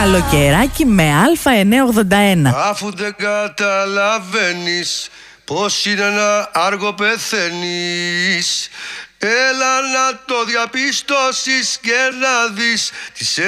Καλοκαιράκι με Α981. Αφού δεν καταλαβαίνεις πως είναι ένα άργο πεθαίνεις, έλα να το διαπιστώσεις και να δεις τις